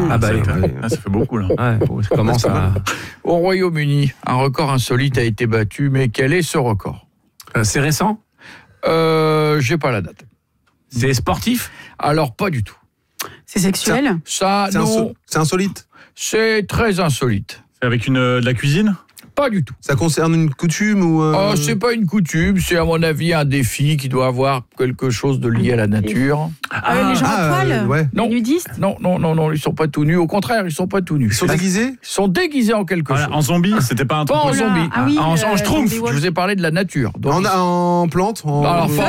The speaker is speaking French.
Ah bah oui. Ça fait beaucoup là. Ouais, ça commence à... Au Royaume-Uni, un record insolite a été battu, mais quel est ce record ? C'est récent ? J'ai pas la date. C'est sportif ? Alors, pas du tout. C'est sexuel ? Ça, non, C'est insolite. c'est très insolite. C'est avec de la cuisine ? Pas du tout. Ça concerne une coutume ou C'est pas une coutume, c'est à mon avis un défi qui doit avoir quelque chose de lié à la nature. Les gens à poil ouais. Non. Les nudistes ? Non, ils sont pas tout nus. Au contraire, ils sont pas tout nus. Ils sont déguisés ? Ils sont déguisés en quelque chose. En zombie, c'était pas un truc. Pas en Oula. zombie. Ah oui, en schtroumpf. zombie Je vous ai parlé de la nature. Donc, En plante alors,